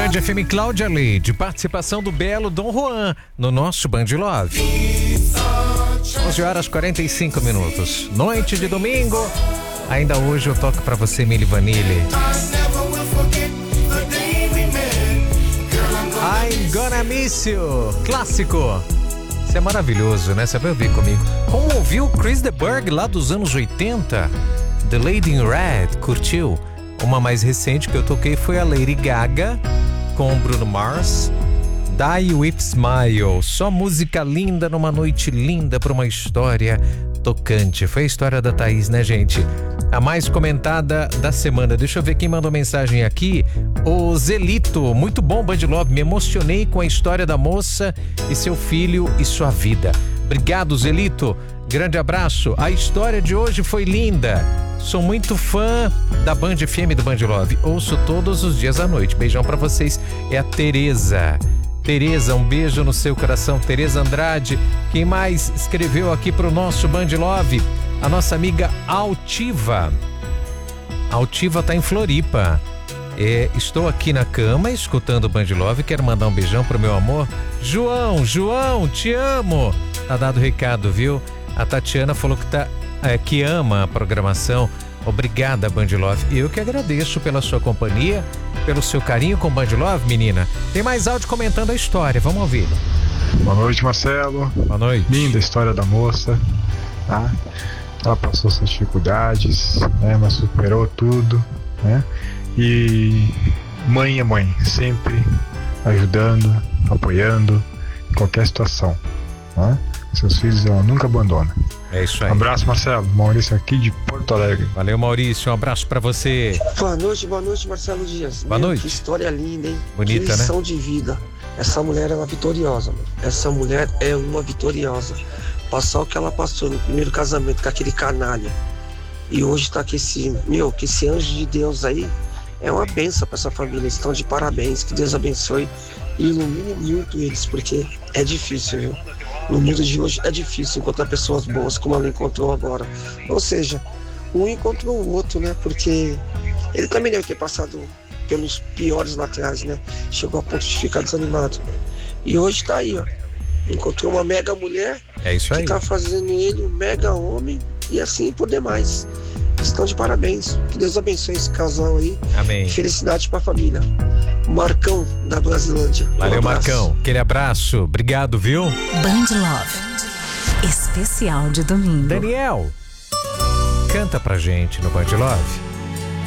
Band FM, Cláudia Leite, participação do belo Dom Juan no nosso Band Love. 11h45. Noite de domingo. Ainda hoje eu toco pra você Milli Vanilli. I'm Gonna Miss You, clássico. Isso é maravilhoso, né? Você vai ouvir comigo. Como ouviu Chris de Burgh lá dos anos 80? The Lady in Red, curtiu? Uma mais recente que eu toquei foi a Lady Gaga com Bruno Mars. Die With Smile, só música linda numa noite linda para uma história tocante. Foi a história da Thaís, né, gente? A mais comentada da semana. Deixa eu ver quem mandou mensagem aqui. O Zelito, muito bom Band Love, me emocionei com a história da moça e seu filho e sua vida. Obrigado, Zelito, grande abraço. A história de hoje foi linda. Sou muito fã da Band FM do Band Love, ouço todos os dias à noite. Beijão pra vocês. É a Tereza. Tereza, um beijo no seu coração. Tereza Andrade. Quem mais escreveu aqui pro nosso Band Love? A nossa amiga Altiva. Altiva tá em Floripa. Estou aqui na cama escutando o Band Love. Quero mandar um beijão pro meu amor João, te amo. Tá dado o recado, viu? A Tatiana falou que ama a programação. Obrigada, Band Love. Eu que agradeço pela sua companhia, pelo seu carinho com Band Love, menina. Tem mais áudio comentando a história, vamos ouvir. Boa noite, Marcelo. Boa noite. Linda a história da moça, tá? Ela passou suas dificuldades, né? Mas superou tudo, né? E mãe é mãe, sempre ajudando, apoiando em qualquer situação, né? Seus filhos ela nunca abandona. É isso aí. Um abraço, Marcelo. Maurício aqui de Porto Alegre. Valeu, Maurício. Um abraço pra você. Boa noite, Marcelo Dias. Boa noite. Que história linda, hein? Bonita, que lição, né? De vida. Essa mulher é uma vitoriosa, mano. Essa mulher é uma vitoriosa. Passar o que ela passou no primeiro casamento com aquele canalha. E hoje tá com esse anjo de Deus aí. É uma benção pra essa família. Estão de parabéns. Que Deus abençoe e ilumine muito eles, porque é difícil, viu? No mundo de hoje é difícil encontrar pessoas boas como ela encontrou agora. Ou seja, um encontrou o outro, né? Porque ele também deve ter passado pelos piores lá atrás, né? Chegou a ponto de ficar desanimado. E hoje tá aí, ó. Encontrou uma mega mulher. É isso aí. Que tá fazendo ele um mega homem e assim por demais. Estão de parabéns. Que Deus abençoe esse casal aí. Amém. Felicidade pra família. Marcão da Brasilândia. Valeu, Marcão. Aquele abraço. Obrigado, viu? Band Love. Especial de domingo. Daniel, canta pra gente no Band Love.